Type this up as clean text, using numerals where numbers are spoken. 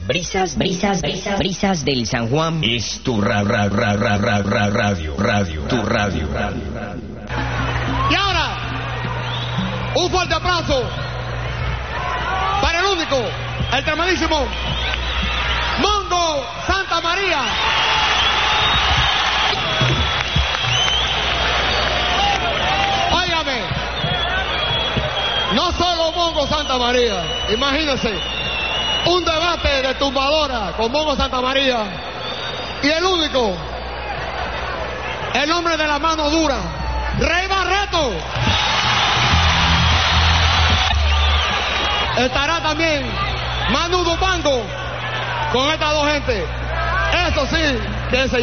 Brisas del San Juan. Es tu radio, tu radio. Y ahora, un fuerte aplauso para el único, el tremendísimo Mongo Santa María. Óigame, no solo Mongo Santa María, imagínense, un debate de tumbadora con Mongo Santa María y el único, el hombre de la mano dura, Rey Barreto. Estará también Manu Dupango con estas dos gentes. Eso sí, que se